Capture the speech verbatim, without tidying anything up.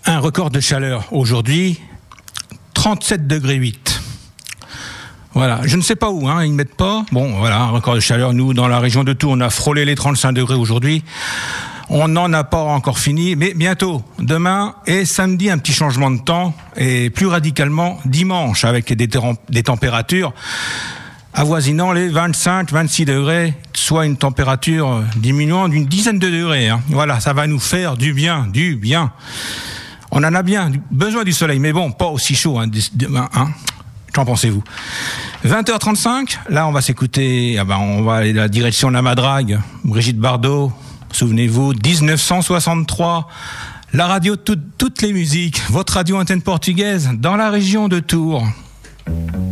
Un record de chaleur aujourd'hui, trente-sept degrés huit. Voilà, je ne sais pas où, hein, ils ne mettent pas. Bon, voilà, un record de chaleur. Nous, dans la région de Tours, on a frôlé les trente-cinq degrés aujourd'hui. On n'en a pas encore fini, mais bientôt, demain et samedi, un petit changement de temps, et plus radicalement dimanche, avec des, ter- des températures avoisinant les vingt-cinq vingt-six degrés, soit une température diminuant d'une dizaine de degrés. Hein. Voilà, ça va nous faire du bien, du bien. On en a bien besoin du soleil, mais bon, pas aussi chaud, hein, demain, hein. Qu'en pensez-vous? vingt heures trente-cinq, là on va s'écouter, ah ben, on va aller dans la direction de la Madrague, Brigitte Bardot, souvenez-vous, dix-neuf cent soixante-trois, la radio de tout, toutes les musiques, votre radio antenne portugaise dans la région de Tours.